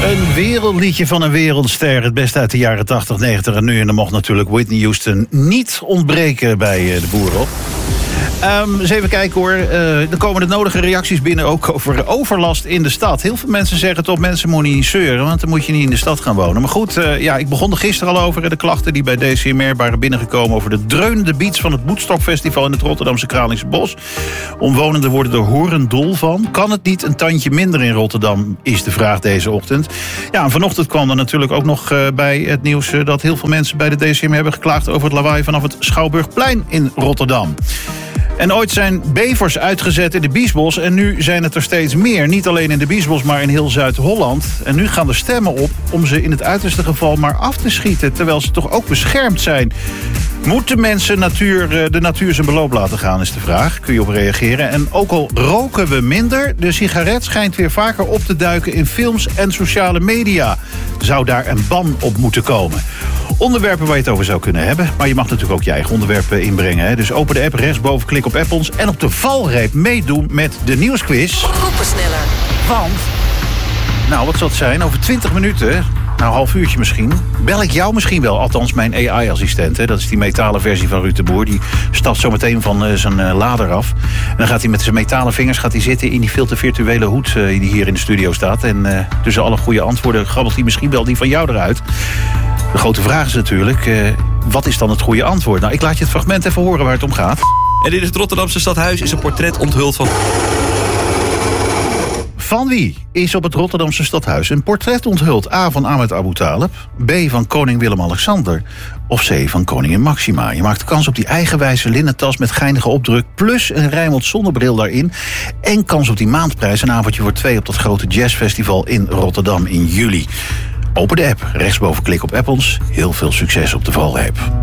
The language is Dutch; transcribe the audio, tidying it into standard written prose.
Een wereldliedje van een wereldster. Het beste uit de jaren 80, 90 en nu. En dan mocht natuurlijk Whitney Houston niet ontbreken bij de Boerop. Eens even kijken hoor. Er komen de nodige reacties binnen ook over overlast in de stad. Heel veel mensen zeggen toch, mensen moeten niet zeuren, want dan moet je niet in de stad gaan wonen. Maar goed, ik begon er gisteren al over. De klachten die bij DCMR waren binnengekomen over de dreunende beats van het Woodstock-festival in het Rotterdamse Kralingse Bos. Omwonenden worden er horendol van. Kan het niet een tandje minder in Rotterdam, is de vraag deze ochtend. Ja, en vanochtend kwam er natuurlijk ook nog bij het nieuws dat heel veel mensen bij de DCMR hebben geklaagd over het lawaai vanaf het Schouwburgplein in Rotterdam. En ooit zijn bevers uitgezet in de Biesbos en nu zijn het er steeds meer. Niet alleen in de Biesbos, maar in heel Zuid-Holland. En nu gaan de stemmen op om ze in het uiterste geval maar af te schieten, terwijl ze toch ook beschermd zijn. Moeten mensen de natuur zijn beloop laten gaan, is de vraag. Kun je op reageren. En ook al roken we minder, de sigaret schijnt weer vaker op te duiken in films en sociale media. Zou daar een ban op moeten komen? Onderwerpen waar je het over zou kunnen hebben. Maar je mag natuurlijk ook je eigen onderwerpen inbrengen. Hè? Dus open de app, rechtsboven, klik op App ons. En op de valreep meedoen met de nieuwsquiz. Groepensneller. Want, wat zal het zijn? Over 20 minuten, een half uurtje misschien, bel ik jou misschien wel. Althans, mijn AI-assistent. Hè? Dat is die metalen versie van Ruud de Boer. Die stapt zo meteen van zijn lader af. En dan gaat hij met zijn metalen vingers zitten in die veel te virtuele hoed die hier in de studio staat. En tussen alle goede antwoorden grabbelt hij misschien wel die van jou eruit. De grote vraag is natuurlijk, wat is dan het goede antwoord? Nou, ik laat je het fragment even horen waar het om gaat. En in het Rotterdamse stadhuis is een portret onthuld van... Van wie is op het Rotterdamse stadhuis een portret onthuld? A, van Ahmed Abu Talib, B, van koning Willem-Alexander of C, van koningin Maxima. Je maakt kans op die eigenwijze linnen tas met geinige opdruk plus een Rijnmond zonnebril daarin en kans op die maandprijs, een avondje voor 2 op dat grote jazzfestival in Rotterdam in juli. Open de app, rechtsboven klik op App ons. Heel veel succes op de valreep.